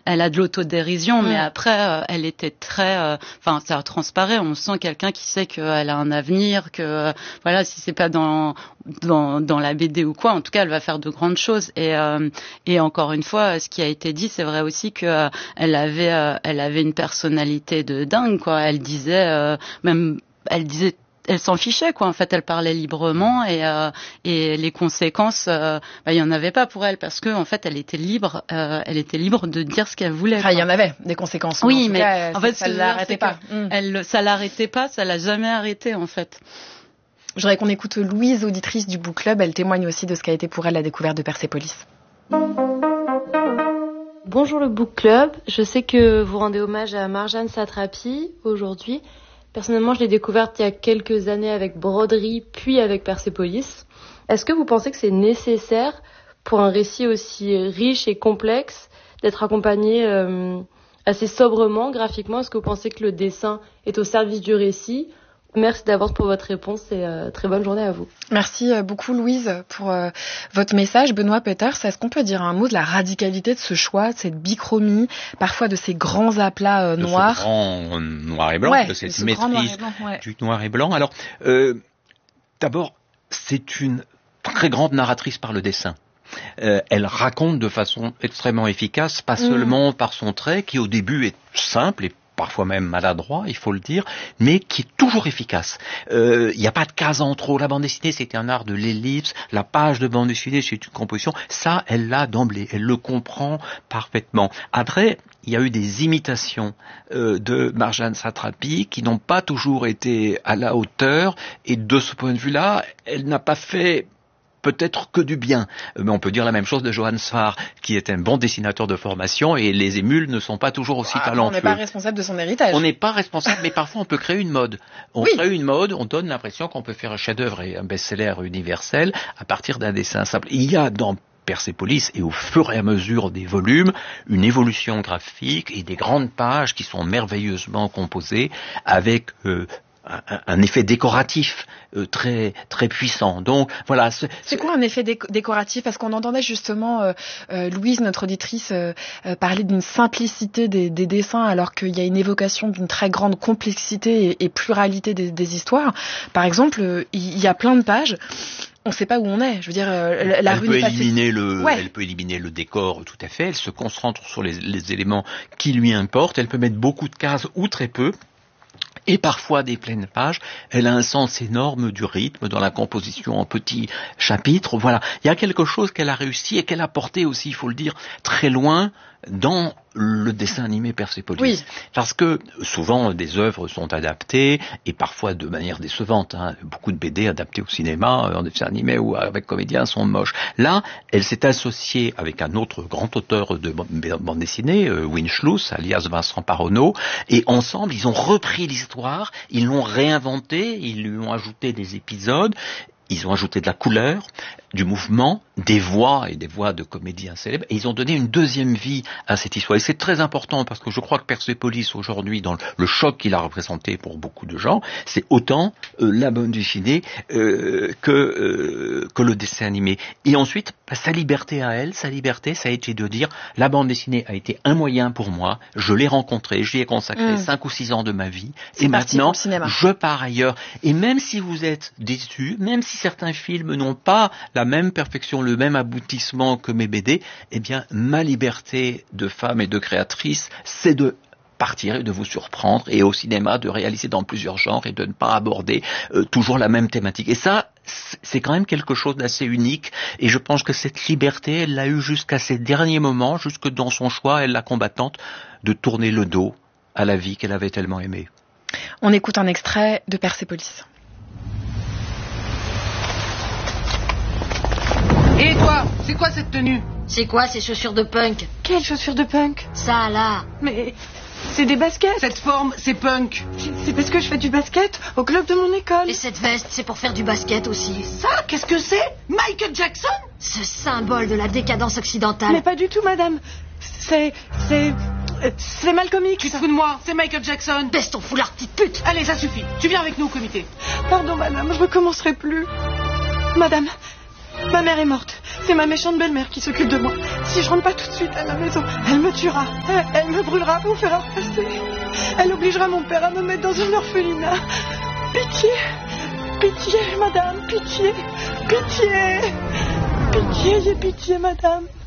elle a de l'autodérision, mais après, elle était très, enfin, ça transparaît. On sent quelqu'un qui sait qu'elle a un avenir, que voilà, si c'est pas dans la BD ou quoi, en tout cas, elle va faire de grandes choses. Et encore une fois, ce qui a été dit, c'est vrai aussi que elle avait une personnalité de dingue, quoi. Elle disait elle s'en fichait, quoi. En fait, elle parlait librement et les conséquences, il y en avait pas pour elle parce que en fait, elle était libre de dire ce qu'elle voulait. Enfin, il y en avait des conséquences. Oui, mais cas, en fait, ça l'arrêtait pas. Ça l'arrêtait pas, ça l'a jamais arrêté, en fait. Je voudrais qu'on écoute Louise, auditrice du Book Club. Elle témoigne aussi de ce qu'a été pour elle la découverte de Persépolis. Bonjour le Book Club. Je sais que vous rendez hommage à Marjane Satrapi aujourd'hui. Personnellement, je l'ai découverte il y a quelques années avec Broderie, puis avec Persépolis. Est-ce que vous pensez que c'est nécessaire pour un récit aussi riche et complexe d'être accompagné assez sobrement, graphiquement? Est-ce que vous pensez que le dessin est au service du récit? Merci d'avance pour votre réponse et très bonne journée à vous. Merci beaucoup Louise pour votre message. Benoît Peters, est-ce qu'on peut dire un mot de la radicalité de ce choix, de cette bichromie, parfois de ces grands aplats noirs, ce grand noir et blanc, de cette maîtrise du noir et blanc. Alors, d'abord, c'est une très grande narratrice par le dessin. Elle raconte de façon extrêmement efficace, pas seulement par son trait, qui au début est simple et parfois même maladroit, il faut le dire, mais qui est toujours efficace. Il n'y a pas de cases en trop. La bande dessinée, c'est un art de l'ellipse. La page de bande dessinée, c'est une composition. Ça, elle l'a d'emblée. Elle le comprend parfaitement. Après, il y a eu des imitations de Marjane Satrapi qui n'ont pas toujours été à la hauteur. Et de ce point de vue-là, elle n'a pas fait peut-être que du bien. Mais on peut dire la même chose de Johann Sfar, qui est un bon dessinateur de formation, et les émules ne sont pas toujours aussi talentueux. On n'est pas responsable de son héritage. On n'est pas responsable, mais parfois on peut créer une mode. On crée une mode, on donne l'impression qu'on peut faire un chef-d'œuvre et un best-seller universel à partir d'un dessin simple. Il y a dans Persépolis, et au fur et à mesure des volumes, une évolution graphique et des grandes pages qui sont merveilleusement composées avec un effet décoratif très très puissant. Donc voilà. C'est quoi un effet décoratif? Parce qu'on entendait justement Louise, notre auditrice, parler d'une simplicité des dessins, alors qu'il y a une évocation d'une très grande complexité et pluralité des histoires. Par exemple, il y a plein de pages. On ne sait pas où on est. Je veux dire, la rue n'est pas... Elle peut éliminer le décor, tout à fait. Elle se concentre sur les éléments qui lui importent. Elle peut mettre beaucoup de cases ou très peu. Et parfois des pleines pages. Elle a un sens énorme du rythme dans la composition en petits chapitres. Voilà. Il y a quelque chose qu'elle a réussi et qu'elle a porté aussi, il faut le dire, très loin dans le dessin animé Persépolis. Oui. Parce que souvent des œuvres sont adaptées et parfois de manière décevante. Beaucoup de BD adaptés au cinéma, en dessin animé ou avec comédiens sont moches. Là, elle s'est associée avec un autre grand auteur de bande dessinée, Wim Schluss, alias Vincent Paronneau, et ensemble ils ont repris l'histoire, ils l'ont réinventée, ils lui ont ajouté des épisodes. Ils ont ajouté de la couleur, du mouvement, des voix et des voix de comédiens célèbres, et ils ont donné une deuxième vie à cette histoire. Et c'est très important parce que je crois que Persépolis aujourd'hui, dans le choc qu'il a représenté pour beaucoup de gens, c'est autant la bande dessinée que le dessin animé. Et ensuite, sa liberté à elle, sa liberté, ça a été de dire la bande dessinée a été un moyen pour moi, je l'ai rencontrée, j'y ai consacré 5 ou 6 ans de ma vie, et maintenant je pars ailleurs. Et même si vous êtes déçus, même si certains films n'ont pas la même perfection, le même aboutissement que mes BD, eh bien, ma liberté de femme et de créatrice, c'est de partir et de vous surprendre, et au cinéma, de réaliser dans plusieurs genres et de ne pas aborder toujours la même thématique. Et ça, c'est quand même quelque chose d'assez unique, et je pense que cette liberté, elle l'a eue jusqu'à ses derniers moments, jusque dans son choix, elle la combattante, de tourner le dos à la vie qu'elle avait tellement aimée. On écoute un extrait de Persépolis. Et toi, c'est quoi cette tenue? C'est quoi ces chaussures de punk? Quelles chaussures de punk? Ça là. Mais c'est des baskets. Cette forme, c'est punk. C'est parce que je fais du basket au club de mon école. Et cette veste, c'est pour faire du basket aussi. Ça, qu'est-ce que c'est? Michael Jackson? Ce symbole de la décadence occidentale. Mais pas du tout, madame. C'est Malcolm X. Tu te fous de moi, c'est Michael Jackson. Baisse ton foulard, petite pute. Allez, ça suffit. Tu viens avec nous au comité. Pardon, madame, je recommencerai plus. Madame, ma mère est morte. C'est ma méchante belle-mère qui s'occupe de moi. Si je rentre pas tout de suite à la maison, elle me tuera. Elle me brûlera pour faire repasser. Elle obligera mon père à me mettre dans une orphelinat. Pitié, pitié, madame, pitié, pitié, pitié, j'ai pitié, madame.